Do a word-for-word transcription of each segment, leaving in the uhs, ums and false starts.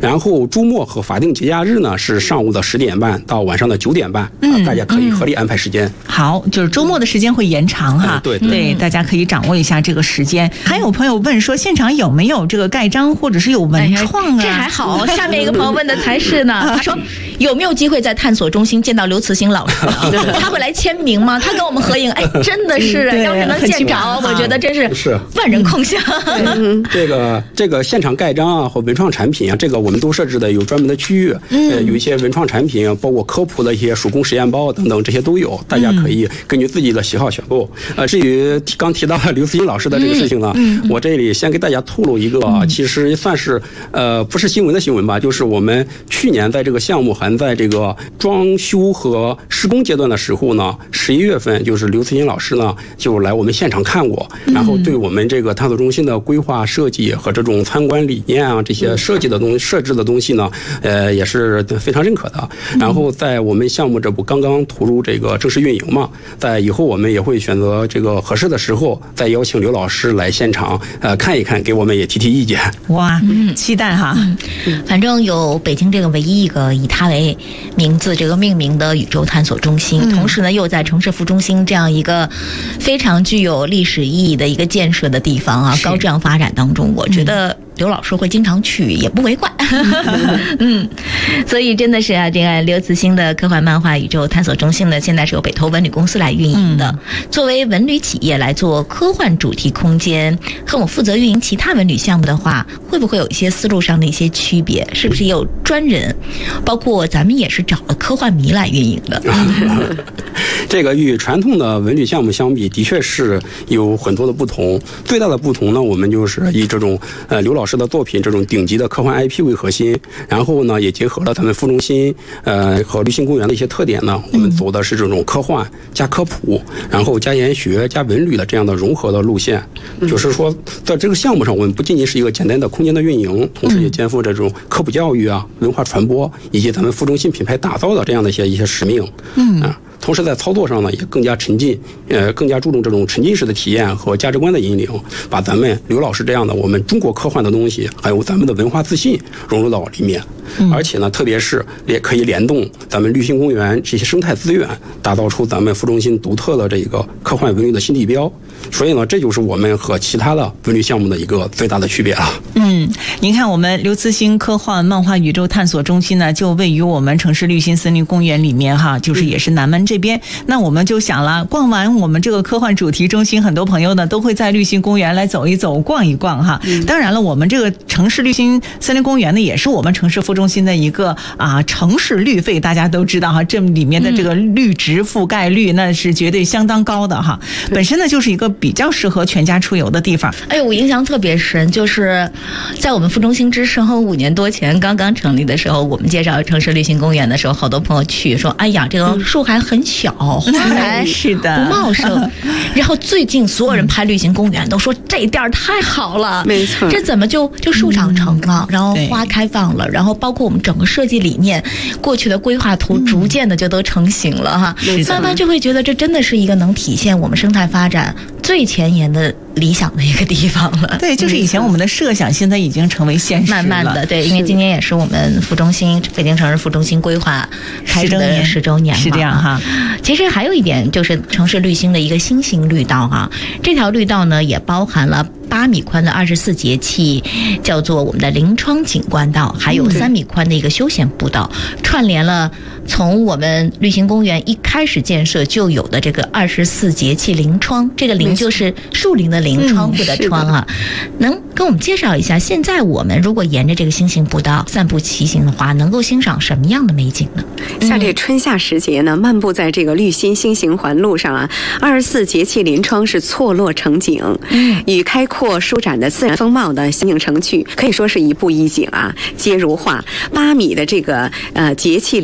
然后周末和法定节假日呢是上午的十点半到晚上的九点半，嗯、啊，大家可以合理安排时间。 好，就是周末的时间会延长哈， 嗯、对 对, 对，大家可以掌握一下这个时间。还有朋友问说，现场有没有这个盖章或者是有文创啊？ 哎、这还好。下面一个朋友问的才是呢，他说有没有机会在探索中心见到刘慈欣老师？他会来签名吗？他跟我们合影，哎，真的是，嗯、要是能见着，我觉得真是是万人空巷。 嗯、这个这个现场盖章啊和文创产品啊，这个我们都设置的有专门的区域，嗯、呃，有一些文创产品，包括科普的一些手工实验包等等，这些都有，大家可以根据自己的喜好选购。呃，至于刚提到刘慈欣老师的这个事情呢，嗯嗯、我这里先给大家透露一个，嗯、其实算是呃不是新闻的新闻吧，就是我们去年在这个项目还在这个装修和施工阶段的时候呢，十一月份就是刘慈欣老师呢就来我们现场看过，然后对我们这个探索中心的规划设计和这种参观理念啊这些设计的东西设置的东西呢，呃也是非常认可的。然后在我们项目这不刚刚投入这个正式运营嘛，在以后我们也会选择这个合适的时候再邀请刘老师来现场呃看一看，给我们也提提意见。 哇，期待哈！ 嗯、反正有北京这个唯一一个以他为名字这个命名的宇宙探索中心，嗯、同时呢又在城市副中心这样一个非常具有历史意义的一个建设的地方啊，高质量发展当中，我觉得刘老师会经常去也不为怪。嗯，所以真的是啊，这个刘慈欣的科幻漫画宇宙探索中心呢，现在是由北投文旅公司来运营的。嗯、作为文旅企业来做科幻主题空间，和我负责运营其他文旅项目的话，会不会有一些思路上的一些区别？是不是也有专人？包括咱们也是找了科幻迷来运营的。 这个与传统的文旅项目相比，的确是有很多的不同。最大的不同呢，我们就是以这种呃刘老师的作品这种顶级的科幻 I P 为核心，然后呢也结合了咱们副中心呃和绿心公园的一些特点呢，我们走的是这种科幻加科普，然后加研学加文旅的这样的融合的路线。就是说，在这个项目上，我们不仅仅是一个简单的空间的运营，同时也肩负这种科普教育啊、文化传播以及咱们副中心品牌打造的这样的一些一些使命。嗯啊。同时在操作上呢，也更加沉浸，呃，更加注重这种沉浸式的体验和价值观的引领，把咱们刘老师这样的我们中国科幻的东西，还有咱们的文化自信融入到里面。嗯、而且呢，特别是也可以联动咱们绿心公园这些生态资源，打造出咱们副中心独特的这个科幻文旅的新地标。所以呢，这就是我们和其他的文旅项目的一个最大的区别了。 嗯，您看我们刘慈欣科幻漫画宇宙探索中心呢，就位于我们城市绿心森林公园里面哈，就是也是南门这边。那我们就想了，逛完我们这个科幻主题中心，很多朋友呢都会在绿心公园来走一走、逛一逛哈。嗯、当然了，我们这个城市绿心森林公园呢，也是我们城市副中心的一个啊城市绿肺，大家都知道哈，这里面的这个绿植覆盖率那是绝对相当高的哈。嗯、本身呢就是一个比较适合全家出游的地方。 哎呦，我印象特别深，就是在我们副中心之声五年多前刚刚成立的时候，我们介绍城市绿心公园的时候，好多朋友去说，哎呀，这个树还很小，花还是的不茂盛。然后最近所有人拍绿心公园都说这地儿太好了， 没错， 这怎么就就树长成了，然后花开放了，然后包括我们整个设计理念，过去的规划图逐渐的就都成型了哈，慢慢就会觉得这真的是一个能体现我们生态发展最前沿的理想的一个地方了。 对，就是以前我们的设想现在已经成为现实了。 慢慢的，对，因为今年也是我们副中心北京城市副中心规划开始的十周年嘛， 是这样哈。 其实还有一点就是城市绿心的一个新型绿道啊，这条绿道呢也包含了八米宽的二十四节气，叫做我们的临窗景观道，还有三米宽的一个休闲步道，串联了从我们绿心公园一开始建设就有的这个二十四节气临窗，这个临就是树林的林，窗户的窗啊。能跟我们介绍一下，现在我们如果沿着这个新型步道散步骑行的话，能够欣赏什么样的美景呢？ 像这春夏时节呢，漫步在这个绿心新型环路上啊，二十四节气临窗是错落成景，嗯，与开阔舒展的自然风貌的形影成趣，可以说是一步一景啊，皆如画。八米的这个呃节气临窗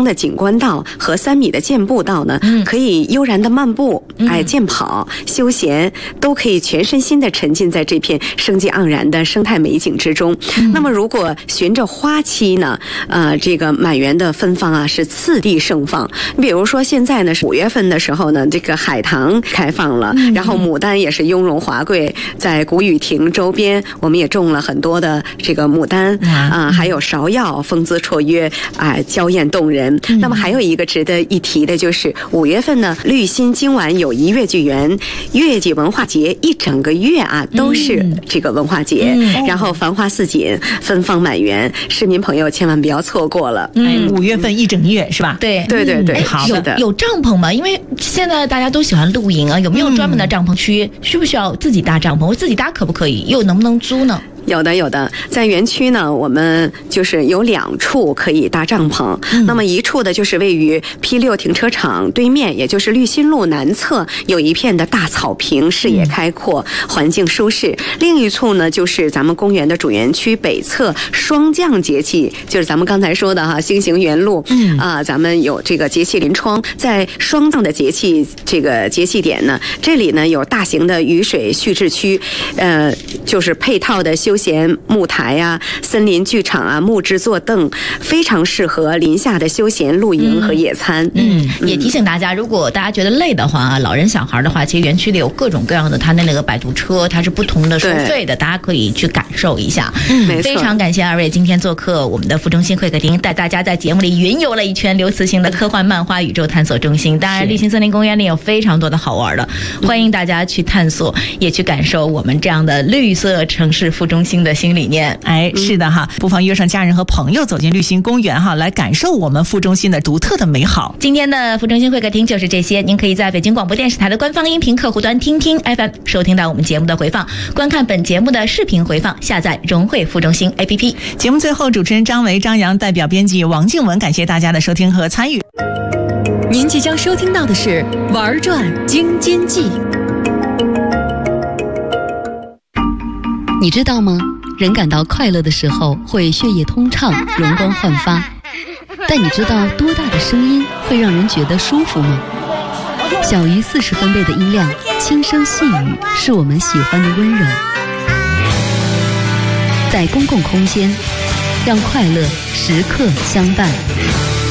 的景观道和三米的健步道呢，嗯、可以悠然的漫步，哎，健跑、休闲，都可以全身心的沉浸在这片生机盎然的生态美景之中。嗯、那么，如果循着花期呢，呃，这个满园的芬芳啊，是次第盛放。比如说现在呢是五月份的时候呢，这个海棠开放了，嗯、然后牡丹也是雍容华贵，在古雨亭周边，我们也种了很多的这个牡丹啊、嗯呃，还有芍药，风姿绰约啊、呃，娇艳动人。嗯、那么还有一个值得一提的就是五月份呢，绿心今晚有一月剧园月季文化节，一整个月啊都是这个文化节，嗯、然后繁花似锦，芬芳满园，市民朋友千万不要错过了。 嗯，五月份一整月是吧？ 对对对对， 好的。有帐篷吗？因为现在大家都喜欢露营啊，有没有专门的帐篷区？嗯、需不需要自己搭帐篷？我自己搭可不可以？又能不能租呢？ 有的有的，在园区呢，我们就是有两处可以搭帐篷。嗯、那么一处的就是位于 P 六 停车场对面，也就是绿心路南侧，有一片的大草坪，视野开阔，嗯、环境舒适。另一处呢，就是咱们公园的主园区北侧霜降节气，就是咱们刚才说的哈，星形园路。嗯啊，咱们有这个节气临窗，在霜降的节气这个节气点呢，这里呢有大型的雨水蓄滞区，呃，就是配套的休。休闲木台啊，森林剧场啊，木质坐凳，非常适合林下的休闲露营和野餐。 嗯，嗯也提醒大家，如果大家觉得累的话啊，老人小孩的话，其实园区里有各种各样的，它的那个摆渡车，它是不同的收费的，大家可以去感受一下。嗯，没错。非常感谢二位今天做客我们的副中心会客厅，带大家在节目里云游了一圈刘慈欣的科幻漫画宇宙探索中心。当然，绿心森林公园里有非常多的好玩的，欢迎大家去探索，也去感受我们这样的绿色城市副中心新的新理念。 哎，是的哈，不妨约上家人和朋友走进绿心公园哈，来感受我们副中心的独特的美好。 今天的副中心会客厅就是这些，您可以在北京广播电视台的官方音频客户端听听 F M 收听到我们节目的回放，观看本节目的视频回放，下载融汇副中心 A P P。 节目最后，主持人张维、张扬代表编辑王静文，感谢大家的收听和参与。 您即将收听到的是玩转京津冀。你知道吗？人感到快乐的时候会血液通畅，容光焕发。但你知道多大的声音会让人觉得舒服吗？小于四十分贝的音量，轻声细语，是我们喜欢的温柔。在公共空间，让快乐时刻相伴。